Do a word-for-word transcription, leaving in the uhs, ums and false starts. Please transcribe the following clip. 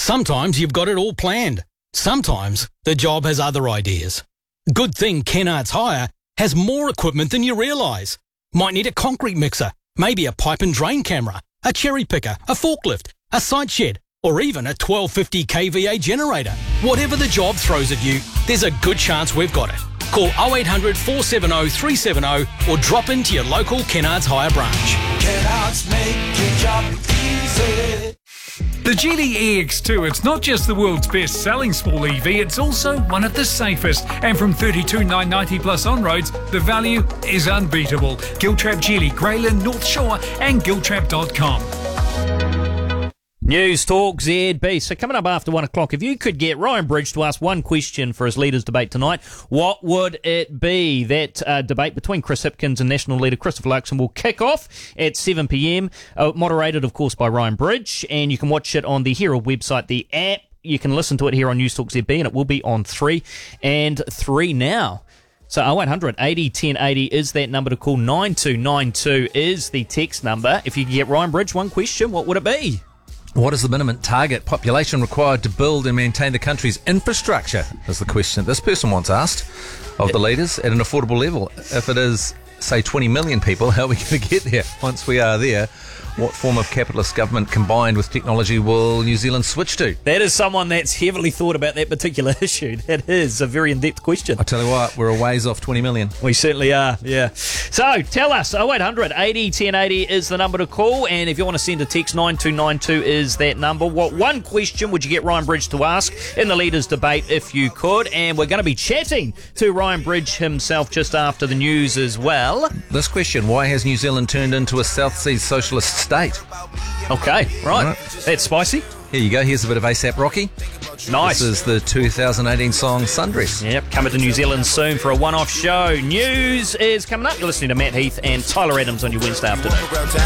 Sometimes you've got it all planned. Sometimes the job has other ideas. Good thing Kennards Hire has more equipment than you realise. Might need a concrete mixer, maybe a pipe and drain camera, a cherry picker, a forklift, a site shed, or even a twelve fifty k V A generator. Whatever the job throws at you, there's a good chance we've got it. Call oh eight hundred, four seven oh, three seven oh or drop into your local Kennards Hire branch. Kennards make your job easy. The Geely E X two, it's not just the world's best-selling small E V, it's also one of the safest. And from thirty-two nine ninety plus on roads, the value is unbeatable. Giltrap Geely, Greyland, North Shore and giltrap dot com. News Talk Z B. So coming up after one o'clock, if you could get Ryan Bridge to ask one question for his leaders' debate tonight, what would it be? That uh, debate between Chris Hipkins and National Leader Christopher Luxon will kick off at seven p.m, uh, moderated, of course, by Ryan Bridge, and you can watch it on the Herald website, the app. You can listen to it here on News Talk Z B, and it will be on three and three now. So oh eight hundred, eighty, ten eighty is that number to call. nine two nine two is the text number. If you could get Ryan Bridge one question, what would it be? What is the minimum target population required to build and maintain the country's infrastructure, is the question this person wants asked of the leaders at an affordable level. If it is, say, twenty million people, how are we going to get there? Once we are there, what form of capitalist government combined with technology will New Zealand switch to? That is someone that's heavily thought about that particular issue. That is a very in-depth question. I tell you what, we're a ways off twenty million. We certainly are, yeah. So, tell us, oh eight hundred, eighty, ten eighty is the number to call, and if you want to send a text, nine two nine two is that number. What one question would you get Ryan Bridge to ask in the leaders' debate if you could? And we're going to be chatting to Ryan Bridge himself just after the news as well. This question, why has New Zealand turned into a South Seas socialist state? Okay, right. right. That's spicy. Here you go. Here's a bit of ASAP Rocky. Nice. This is the two thousand eighteen song Sundress. Yep, coming to New Zealand soon for a one-off show. News is coming up. You're listening to Matt Heath and Tyler Adams on your Wednesday afternoon.